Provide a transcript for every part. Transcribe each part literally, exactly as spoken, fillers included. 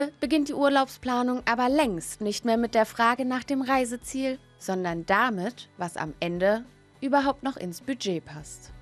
beginnt die Urlaubsplanung aber längst nicht mehr mit der Frage nach dem Reiseziel, sondern damit, was am Ende überhaupt noch ins Budget passt.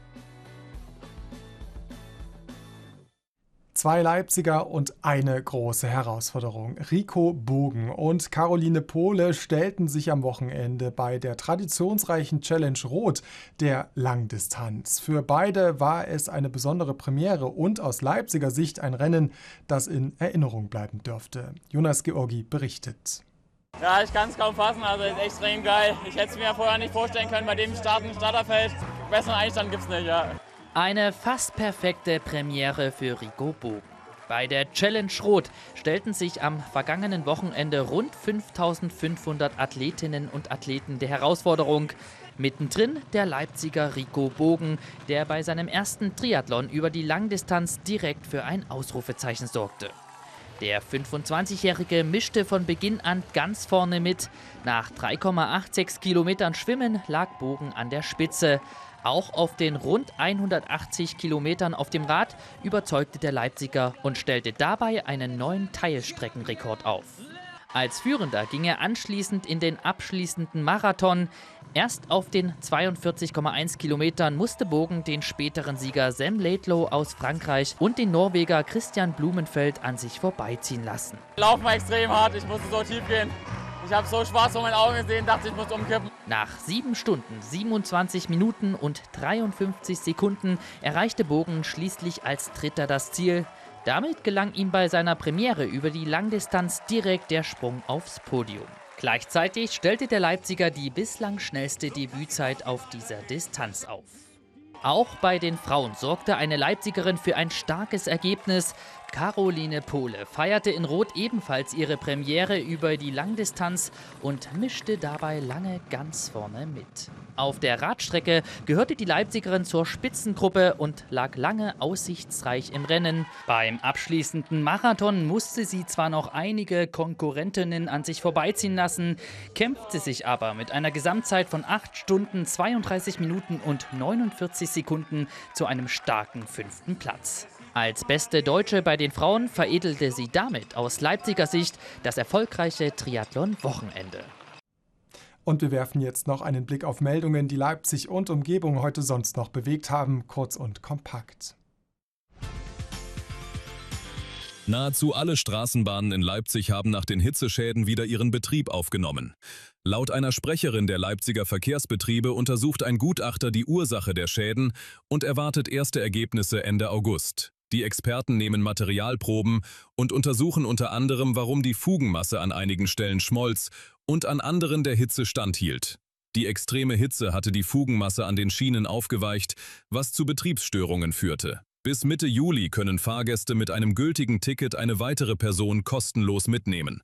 Zwei Leipziger und eine große Herausforderung. Rico Bogen und Caroline Pohle stellten sich am Wochenende bei der traditionsreichen Challenge Rot der Langdistanz. Für beide war es eine besondere Premiere und aus Leipziger Sicht ein Rennen, das in Erinnerung bleiben dürfte. Jonas Georgi berichtet. Ja, ich kann es kaum fassen, also ist extrem geil. Ich hätte es mir vorher nicht vorstellen können, bei dem Starten Starterfeld. Besseren Einstand gibt es nicht, ja. Eine fast perfekte Premiere für Rico Bogen. Bei der Challenge Rot stellten sich am vergangenen Wochenende rund fünftausendfünfhundert Athletinnen und Athleten der Herausforderung. Mittendrin der Leipziger Rico Bogen, der bei seinem ersten Triathlon über die Langdistanz direkt für ein Ausrufezeichen sorgte. Der fünfundzwanzigjährige mischte von Beginn an ganz vorne mit. Nach drei Komma sechsundachtzig Kilometern Schwimmen lag Bogen an der Spitze. Auch auf den rund hundertachtzig Kilometern auf dem Rad überzeugte der Leipziger und stellte dabei einen neuen Teilstreckenrekord auf. Als Führender ging er anschließend in den abschließenden Marathon. Erst auf den zweiundvierzig Komma eins Kilometern musste Bogen den späteren Sieger Sam Laidlow aus Frankreich und den Norweger Christian Blumenfeld an sich vorbeiziehen lassen. Laufen war extrem hart, ich musste so tief gehen. Ich habe so schwarz vor meinen Augen gesehen, dachte ich muss umkippen. Nach sieben Stunden, siebenundzwanzig Minuten und dreiundfünfzig Sekunden erreichte Bogen schließlich als Dritter das Ziel. Damit gelang ihm bei seiner Premiere über die Langdistanz direkt der Sprung aufs Podium. Gleichzeitig stellte der Leipziger die bislang schnellste Debützeit auf dieser Distanz auf. Auch bei den Frauen sorgte eine Leipzigerin für ein starkes Ergebnis. Caroline Pohle feierte in Rot ebenfalls ihre Premiere über die Langdistanz und mischte dabei lange ganz vorne mit. Auf der Radstrecke gehörte die Leipzigerin zur Spitzengruppe und lag lange aussichtsreich im Rennen. Beim abschließenden Marathon musste sie zwar noch einige Konkurrentinnen an sich vorbeiziehen lassen, kämpfte sich aber mit einer Gesamtzeit von acht Stunden, zweiunddreißig Minuten und neunundvierzig Sekunden zu einem starken fünften Platz. Als beste Deutsche bei den Frauen veredelte sie damit aus Leipziger Sicht das erfolgreiche Triathlon-Wochenende. Und wir werfen jetzt noch einen Blick auf Meldungen, die Leipzig und Umgebung heute sonst noch bewegt haben, kurz und kompakt. Nahezu alle Straßenbahnen in Leipzig haben nach den Hitzeschäden wieder ihren Betrieb aufgenommen. Laut einer Sprecherin der Leipziger Verkehrsbetriebe untersucht ein Gutachter die Ursache der Schäden und erwartet erste Ergebnisse Ende August. Die Experten nehmen Materialproben und untersuchen unter anderem, warum die Fugenmasse an einigen Stellen schmolz und an anderen der Hitze standhielt. Die extreme Hitze hatte die Fugenmasse an den Schienen aufgeweicht, was zu Betriebsstörungen führte. Bis Mitte Juli können Fahrgäste mit einem gültigen Ticket eine weitere Person kostenlos mitnehmen.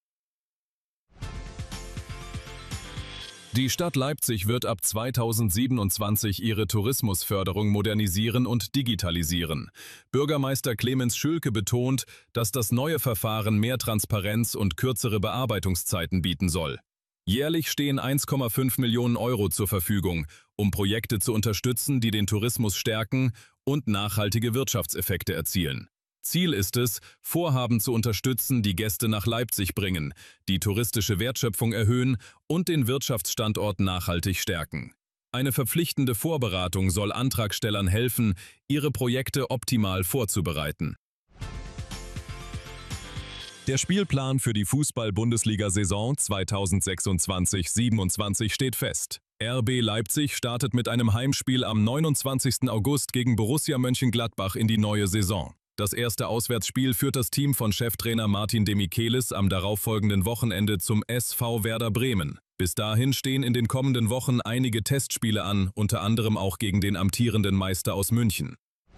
Die Stadt Leipzig wird ab zweitausendsiebenundzwanzig ihre Tourismusförderung modernisieren und digitalisieren. Bürgermeister Clemens Schülke betont, dass das neue Verfahren mehr Transparenz und kürzere Bearbeitungszeiten bieten soll. Jährlich stehen eins Komma fünf Millionen Euro zur Verfügung, um Projekte zu unterstützen, die den Tourismus stärken und nachhaltige Wirtschaftseffekte erzielen. Ziel ist es, Vorhaben zu unterstützen, die Gäste nach Leipzig bringen, die touristische Wertschöpfung erhöhen und den Wirtschaftsstandort nachhaltig stärken. Eine verpflichtende Vorberatung soll Antragstellern helfen, ihre Projekte optimal vorzubereiten. Der Spielplan für die Fußball-Bundesliga-Saison zweitausendsechsundzwanzig siebenundzwanzig steht fest. R B Leipzig startet mit einem Heimspiel am neunundzwanzigsten August gegen Borussia Mönchengladbach in die neue Saison. Das erste Auswärtsspiel führt das Team von Cheftrainer Martin Demichelis am darauffolgenden Wochenende zum S V Werder Bremen. Bis dahin stehen in den kommenden Wochen einige Testspiele an, unter anderem auch gegen den amtierenden Meister aus München.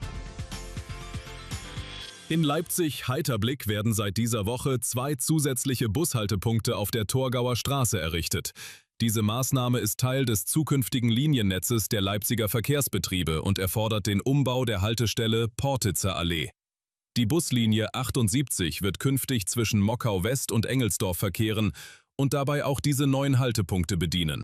In Leipzig-Heiterblick werden seit dieser Woche zwei zusätzliche Bushaltepunkte auf der Torgauer Straße errichtet. Diese Maßnahme ist Teil des zukünftigen Liniennetzes der Leipziger Verkehrsbetriebe und erfordert den Umbau der Haltestelle Portitzer Allee. Die Buslinie achtundsiebzig wird künftig zwischen Mockau West und Engelsdorf verkehren und dabei auch diese neuen Haltepunkte bedienen.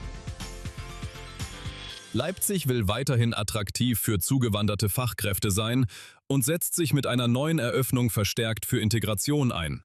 Leipzig will weiterhin attraktiv für zugewanderte Fachkräfte sein und setzt sich mit einer neuen Eröffnung verstärkt für Integration ein.